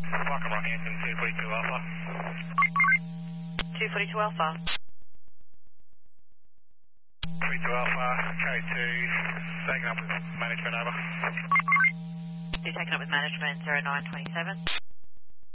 Welcome Rockhampton 242 Alpha. 242 Alpha. 32 Alpha, carry 2, taking up with management over. You're taking up with management 0927.